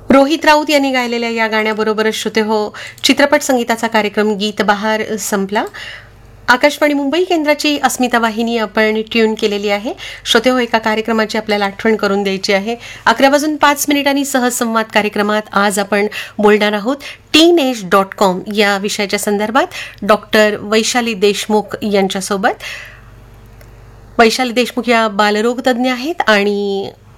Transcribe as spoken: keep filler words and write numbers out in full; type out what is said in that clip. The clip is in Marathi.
रोहित राऊत यांनी गायलेल्या या गाण्याबरोबरच श्रोते हो चित्रपट संगीताचा कार्यक्रम गीत बहार संपला. आकाशवाणी मुंबई केंद्राची अस्मिता वाहिनी आपण ट्यून केलेली आहे. श्रोते हो, एका कार्यक्रमाची आपल्याला आठवण करून द्यायची आहे. अकरा वाजून पाच मिनिटांनी सहजसंवाद कार्यक्रमात आज आपण बोलणार आहोत टीन एज डॉट कॉम या विषयाच्या संदर्भात डॉक्टर वैशाली देशमुख यांच्यासोबत. वैशाली देशमुख या बालरोग तज्ज्ञ आहेत आणि